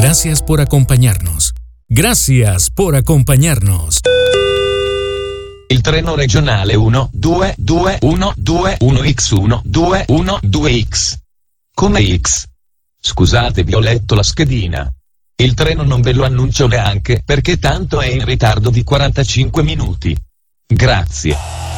Gracias por acompañarnos. Gracias por acompañarnos. Il treno regionale 122121X1212X. Come X? Scusate, vi ho letto la schedina. Il treno non ve lo annuncio neanche perché tanto è in ritardo di 45 minuti. Grazie.